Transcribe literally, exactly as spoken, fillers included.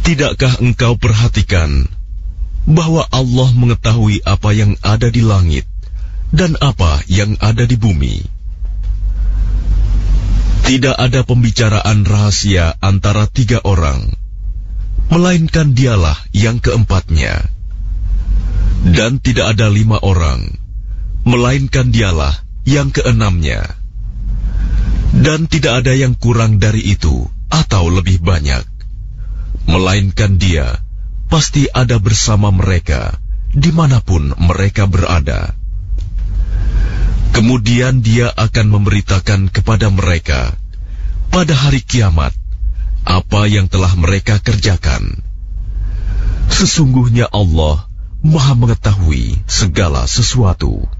Tidakkah engkau perhatikan bahwa Allah mengetahui apa yang ada di langit dan apa yang ada di bumi? Tidak ada pembicaraan rahasia antara tiga orang, melainkan dialah yang keempatnya. Dan tidak ada lima orang, melainkan dialah yang keenamnya. Dan tidak ada yang kurang dari itu atau lebih banyak, melainkan dia pasti ada bersama mereka dimanapun mereka berada. Kemudian dia akan memberitakan kepada mereka pada hari kiamat apa yang telah mereka kerjakan. Sesungguhnya Allah Maha mengetahui segala sesuatu.